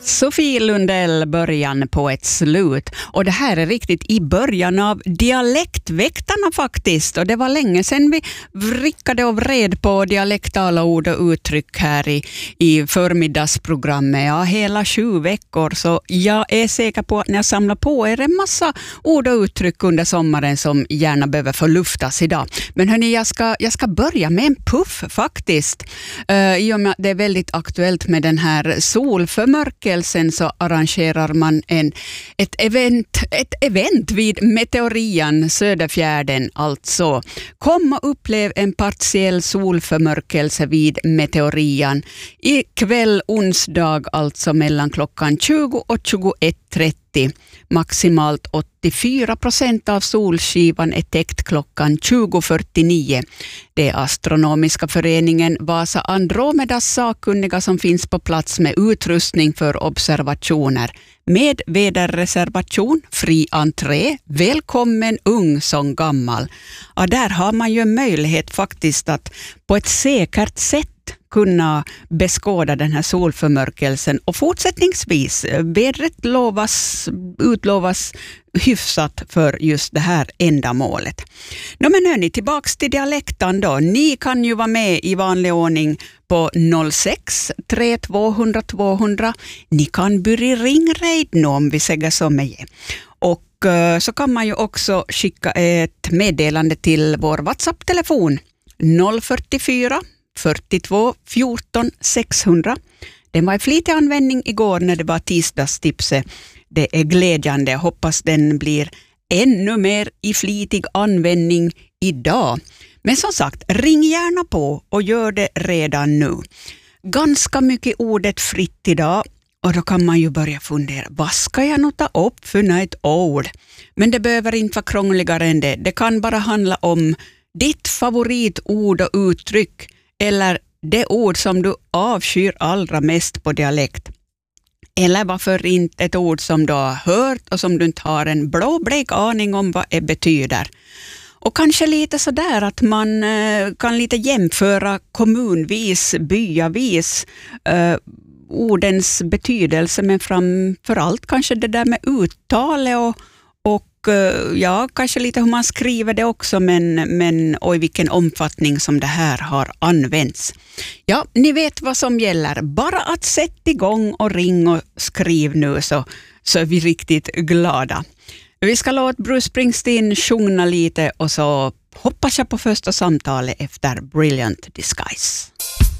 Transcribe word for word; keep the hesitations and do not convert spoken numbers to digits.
Sofie Lundell, början på ett slut. Och det här är riktigt i början av dialektväktarna faktiskt. Och det var länge sedan vi vrickade och vred på dialektala ord och uttryck här i, i förmiddagsprogrammet. Ja, hela sju veckor. Så jag är säker på att när jag samlar på er en massa ord och uttryck under sommaren som gärna behöver förluftas idag. Men hörni, jag ska, jag ska börja med en puff faktiskt. Uh, I och med att det är väldigt aktuellt med den här solförmörkelsen så arrangerar man en, ett, event, ett event vid Meteorian Söderfjärden alltså. Kom och upplev en partiell solförmörkelse vid Meteorian ikväll onsdag alltså mellan klockan tjugo och tjugoett trettio. Maximalt åttiofyra procent av solskivan är täckt klockan tjugo fyrtionio. Det är Astronomiska föreningen Vasa Andromedas sakkunniga som finns på plats med utrustning för observationer. Med väderreservation, fri entré, välkommen ung som gammal. Ja, där har man ju en möjlighet faktiskt att på ett säkert sätt kunna beskåda den här solförmörkelsen och fortsättningsvis vädret lovas, utlovas hyfsat för just det här ändamålet. No, men hörni, tillbaks till dialekten då. Ni kan ju vara med i vanlig ordning på noll sex tre två noll noll två noll noll. Ni kan börja ringa nu om vi säger så med. Och uh, så kan man ju också skicka ett meddelande till vår WhatsApp-telefon noll fyrtiofyra fyrtiotvå fjorton sexhundra. Den var i flitig användning igår när det var tisdagstipset. Det är glädjande. Jag hoppas den blir ännu mer i flitig användning idag. Men som sagt, ring gärna på och gör det redan nu. Ganska mycket ordet fritt idag. Och då kan man ju börja fundera, vad ska jag nog ta upp för ett ord? Men det behöver inte vara krångligare än det. Det kan bara handla om ditt favoritord och uttryck. Eller det ord som du avskyr allra mest på dialekt. Eller varför inte ett ord som du har hört och som du inte har en blåblek aning om vad det betyder. Och kanske lite sådär att man eh, kan lite jämföra kommunvis, byavis eh, ordens betydelse. Men framförallt kanske det där med uttalet och Och ja, kanske lite hur man skriver det också, men, men och i vilken omfattning som det här har använts. Ja, ni vet vad som gäller. Bara att sätta igång och ring och skriv nu så, så är vi riktigt glada. Vi ska låta Bruce Springsteen sjunga lite och så hoppas jag på första samtalet efter Brilliant Disguise.